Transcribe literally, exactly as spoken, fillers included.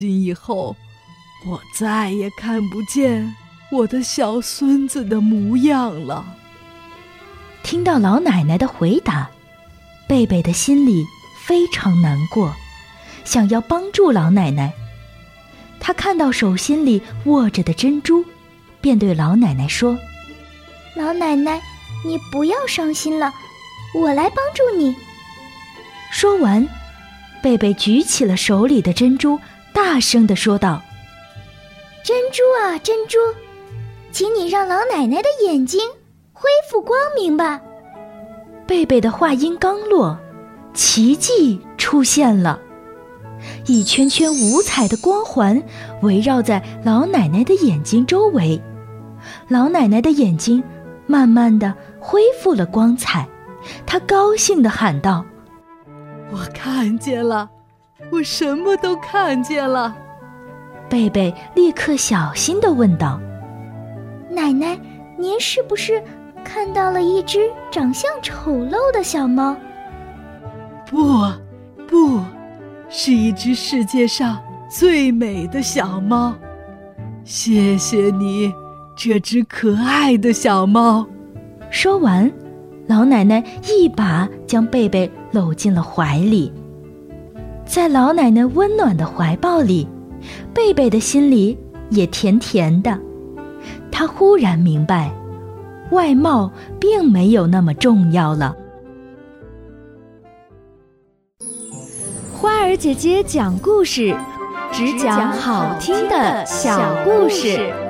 今以后，我再也看不见我的小孙子的模样了。 听到老奶奶的回答，贝贝的心里非常难过，想要帮助老奶奶。他看到手心里握着的珍珠，便对老奶奶说： 老奶奶，你不要伤心了，我来帮助你。 说完，贝贝举起了手里的珍珠，大声地说道： 珍珠啊珍珠，请你让老奶奶的眼睛恢复光明吧。 贝贝的话音刚落，奇迹出现了，一圈圈五彩的光环围绕在老奶奶的眼睛周围，老奶奶的眼睛慢慢地恢复了光彩，她高兴地喊道： 我看见了，我什么都看见了。 贝贝立刻小心地问道： 奶奶，您是不是看到了一只长相丑陋的小猫？ 不，不，是一只世界上最美的小猫。谢谢你，这只可爱的小猫。 说完，老奶奶一把将贝贝搂进了怀里。在老奶奶温暖的怀抱里，贝贝的心里也甜甜的。她忽然明白，外貌并没有那么重要了。 花儿姐姐讲故事，只讲好听的小故事。